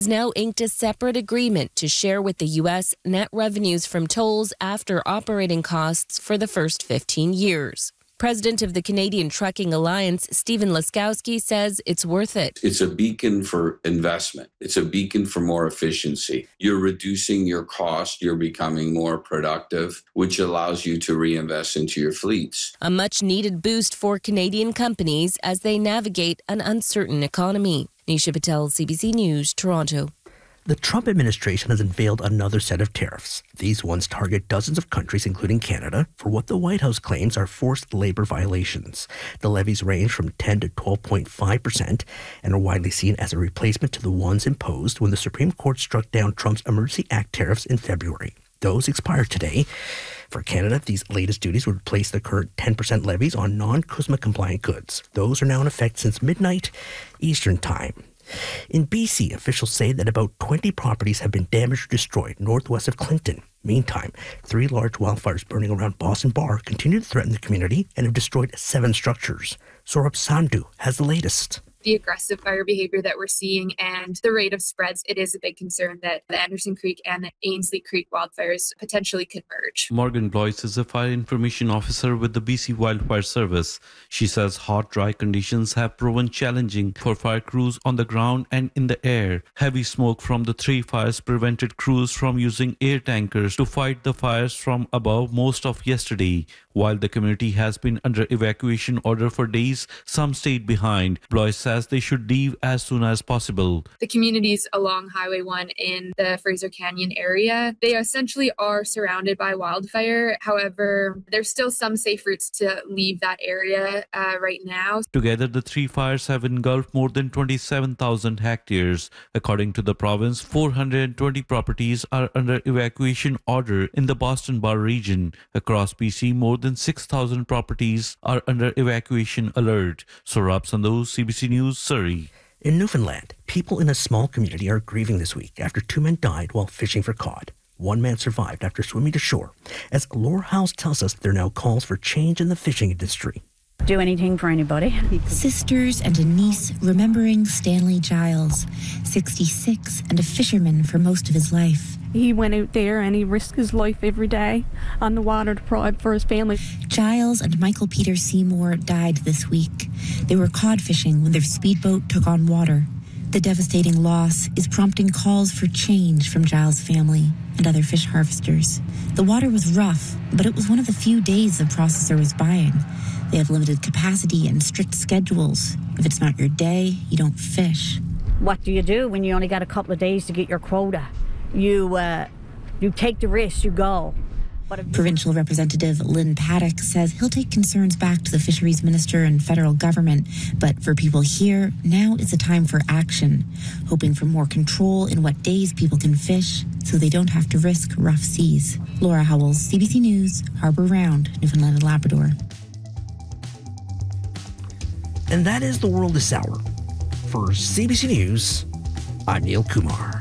now inked a separate agreement to share with the U.S. net revenues from tolls after operating costs for the first 15 years. President of the Canadian Trucking Alliance, Stephen Laskowski, says it's worth it. It's a beacon for investment. It's a beacon for more efficiency. You're reducing your cost. You're becoming more productive, which allows you to reinvest into your fleets. A much-needed boost for Canadian companies as they navigate an uncertain economy. Nisha Patel, CBC News, Toronto. The Trump administration has unveiled another set of tariffs. These ones target dozens of countries, including Canada, for what the White House claims are forced labor violations. The levies range from 10 to 12.5% and are widely seen as a replacement to the ones imposed when the Supreme Court struck down Trump's Emergency Act tariffs in February. Those expire today. For Canada, these latest duties would replace the current 10% levies on non-CUSMA compliant goods. Those are now in effect since midnight Eastern Time. In BC, officials say that about 20 properties have been damaged or destroyed northwest of Clinton. Meantime, 3 large wildfires burning around Boston Bar continue to threaten the community and have destroyed 7 structures. Saurabh Sandhu has the latest. The aggressive fire behavior that we're seeing and the rate of spreads, it is a big concern that the Anderson Creek and the Ainslie Creek wildfires potentially could merge. Morgan Blois is a fire information officer with the BC Wildfire Service. She says hot, dry conditions have proven challenging for fire crews on the ground and in the air. Heavy smoke from the 3 fires prevented crews from using air tankers to fight the fires from above most of yesterday. While the community has been under evacuation order for days, some stayed behind. Blois says they should leave as soon as possible. The communities along Highway 1 in the Fraser Canyon area, they essentially are surrounded by wildfire. However, there's still some safe routes to leave that area right now. Together, the 3 fires have engulfed more than 27,000 hectares. According to the province, 420 properties are under evacuation order in the Boston Bar region. Across BC, more than 6,000 properties are under evacuation alert. Saurabh Sandhu, CBC News, Surrey. In Newfoundland, people in a small community are grieving this week after 2 men died while fishing for cod. 1 man survived after swimming to shore. As Laura Howes tells us, there are now calls for change in the fishing industry. Do anything for anybody. Sisters and a niece remembering Stanley Giles, 66 and a fisherman for most of his life. He went out there and he risked his life every day on the water to provide for his family. Giles and Michael Peter Seymour died this week. They were cod fishing when their speedboat took on water. The devastating loss is prompting calls for change from Giles' family and other fish harvesters. The water was rough, but it was one of the few days the processor was buying. They have limited capacity and strict schedules. If it's not your day, you don't fish. What do you do when you only got a couple of days to get your quota? You take the risk, you go. Provincial Representative Lynn Paddock says he'll take concerns back to the fisheries minister and federal government. But for people here, now is the time for action, hoping for more control in what days people can fish so they don't have to risk rough seas. Laura Howells, CBC News, Harbour Round, Newfoundland and Labrador. And that is the world this hour. For CBC News, I'm Neil Kumar.